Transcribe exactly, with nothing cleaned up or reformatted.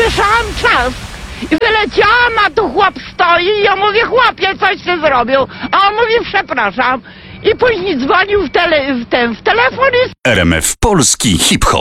słyszałam czas i wyleciałam, a tu chłop stoi i ja mówię, chłopie, coś się zrobił, a on mówi, przepraszam. I później dzwonił w, tele, w, ten, w telefon i... R M F Polski Hip Hop.